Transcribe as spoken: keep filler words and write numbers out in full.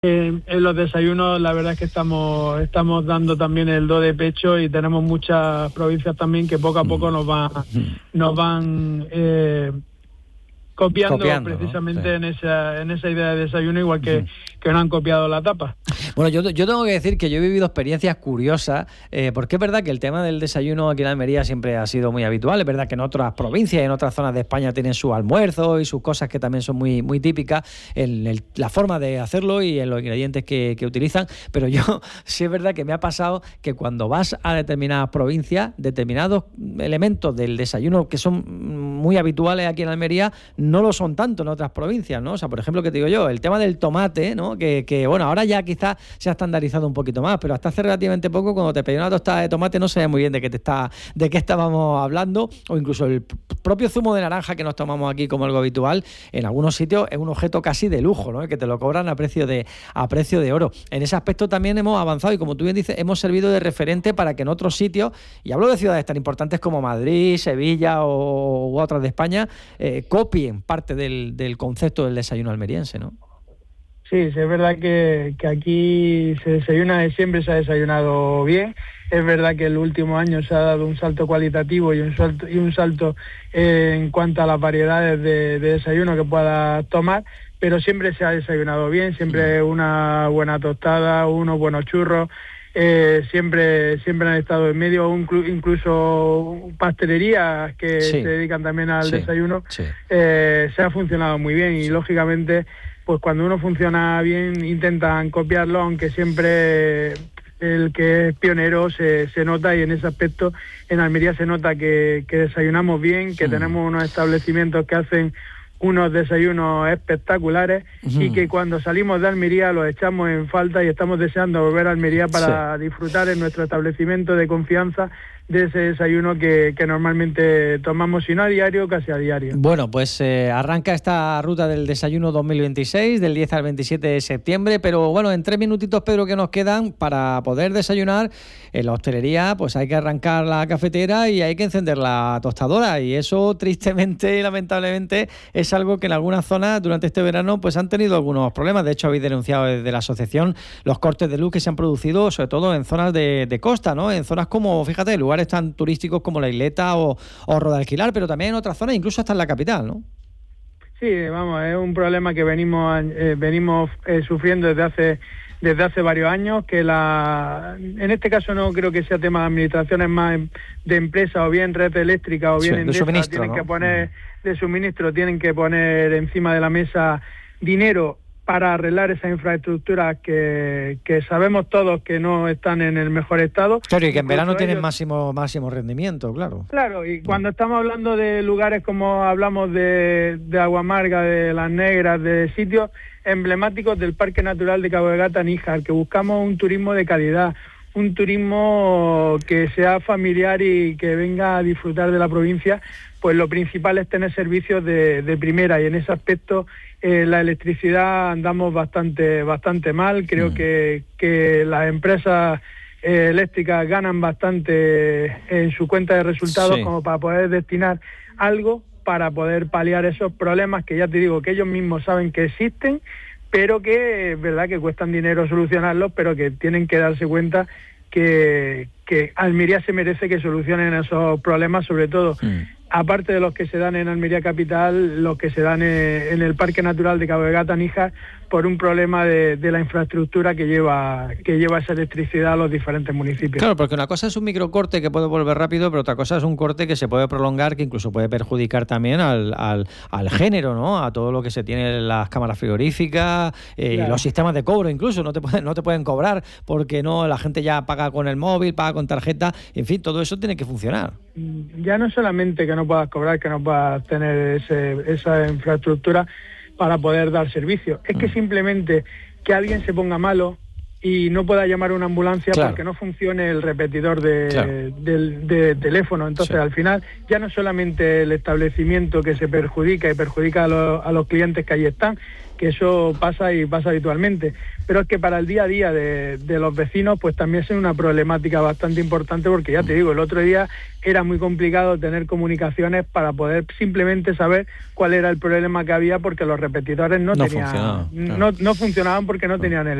En, en los desayunos la verdad es que estamos estamos dando también el do de pecho y tenemos muchas provincias también que poco a poco nos van nos van eh, copiando, copiando precisamente, ¿no? Sí. en esa en esa idea de desayuno, igual que, uh-huh. que nos han copiado la tapa. Bueno, yo, yo tengo que decir que yo he vivido experiencias curiosas, eh, porque es verdad que el tema del desayuno aquí en Almería siempre ha sido muy habitual. Es verdad que en otras provincias y en otras zonas de España tienen su almuerzo y sus cosas que también son muy, muy típicas, en el, la forma de hacerlo y en los ingredientes que, que utilizan, pero yo sí es verdad que me ha pasado que cuando vas a determinadas provincias, determinados elementos del desayuno que son muy habituales aquí en Almería no lo son tanto en otras provincias, ¿no? O sea, por ejemplo, que te digo yo, el tema del tomate, ¿no? Que, que bueno, ahora ya quizás se ha estandarizado un poquito más, pero hasta hace relativamente poco, cuando te pedí una tostada de tomate, no sabía muy bien de qué te está, de qué estábamos hablando, o incluso el propio zumo de naranja que nos tomamos aquí como algo habitual, en algunos sitios es un objeto casi de lujo, ¿no? Que te lo cobran a precio de a precio de oro. En ese aspecto también hemos avanzado y, como tú bien dices, hemos servido de referente para que en otros sitios, y hablo de ciudades tan importantes como Madrid, Sevilla o u otras de España, eh, copien parte del, del concepto del desayuno almeriense, ¿no? Sí, sí, es verdad que, que aquí se desayuna, siempre se ha desayunado bien. Es verdad que en los últimos años se ha dado un salto cualitativo y un salto, y un salto eh, en cuanto a las variedades de, de desayuno que puedas tomar, pero siempre se ha desayunado bien, siempre una buena tostada, unos buenos churros, eh, siempre siempre han estado en medio, incluso pastelerías que sí. se dedican también al sí. desayuno, sí. Eh, se ha funcionado muy bien y, sí. lógicamente, pues cuando uno funciona bien intentan copiarlo, aunque siempre el que es pionero se, se nota, y en ese aspecto en Almería se nota que, que desayunamos bien, que sí. tenemos unos establecimientos que hacen unos desayunos espectaculares, uh-huh. y que cuando salimos de Almería los echamos en falta y estamos deseando volver a Almería para sí. disfrutar en nuestro establecimiento de confianza de ese desayuno que, que normalmente tomamos, si no a diario, casi a diario. Bueno, pues eh, arranca esta ruta del desayuno dos mil veintiséis, del diez al veintisiete de septiembre, pero bueno, en tres minutitos, Pedro, que nos quedan para poder desayunar en la hostelería, pues hay que arrancar la cafetera y hay que encender la tostadora, y eso tristemente y lamentablemente es algo que en algunas zonas durante este verano pues han tenido algunos problemas. De hecho, habéis denunciado desde la asociación los cortes de luz que se han producido, sobre todo en zonas de, de costa, ¿no? En zonas como, fíjate, lugares tan turísticos como La Isleta o, o Rodalquilar, pero también en otras zonas, incluso hasta en la capital, ¿no? Sí, vamos, es un problema que venimos eh, venimos eh, sufriendo desde hace desde hace varios años, que la en este caso no creo que sea tema de administraciones, más de empresas, o bien red eléctrica, o bien sí, Endesa, suministro, tienen ¿no? que poner de suministro, tienen que poner encima de la mesa dinero para arreglar esas infraestructuras que, que sabemos todos que no están en el mejor estado. Claro, y que en verano tienen ellos... máximo máximo rendimiento, claro. Claro, y cuando estamos hablando de lugares como hablamos de, de Aguamarga, de Las Negras, de sitios emblemáticos del Parque Natural de Cabo de Gata-Níjar, que buscamos un turismo de calidad, un turismo que sea familiar y que venga a disfrutar de la provincia, pues lo principal es tener servicios de, de primera, y en ese aspecto eh, la electricidad andamos bastante bastante mal. Creo mm. que, que las empresas eh, eléctricas ganan bastante en su cuenta de resultados, sí. como para poder destinar algo para poder paliar esos problemas que, ya te digo, que ellos mismos saben que existen, pero que es verdad que cuestan dinero solucionarlos, pero que tienen que darse cuenta que, que Almería se merece que solucionen esos problemas, sobre todo, sí. aparte de los que se dan en Almería Capital, los que se dan en, en el Parque Natural de Cabo de Gata-Níjar, por un problema de, de la infraestructura que lleva que lleva esa electricidad a los diferentes municipios. Claro, porque una cosa es un microcorte que puede volver rápido, pero otra cosa es un corte que se puede prolongar, que incluso puede perjudicar también al, al, al género, ¿no? A todo lo que se tiene en las cámaras frigoríficas, eh, claro. y los sistemas de cobro incluso, no te pueden, no te pueden cobrar porque no, la gente ya paga con el móvil, paga con tarjeta, en fin, todo eso tiene que funcionar. Ya no solamente que no puedas cobrar, que no puedas tener ese, esa infraestructura para poder dar servicio, es que simplemente que alguien se ponga malo y no pueda llamar a una ambulancia claro. porque no funcione el repetidor de, claro. del de teléfono. Entonces, sí. al final, ya no solamente el establecimiento que se perjudica y perjudica a, lo, a los clientes que ahí están, que eso pasa y pasa habitualmente, pero es que para el día a día de, de los vecinos, pues también es una problemática bastante importante, porque ya te digo, el otro día era muy complicado tener comunicaciones para poder simplemente saber cuál era el problema que había, porque los repetidores no, no tenían, funcionaba, claro. no, no funcionaban porque no tenían el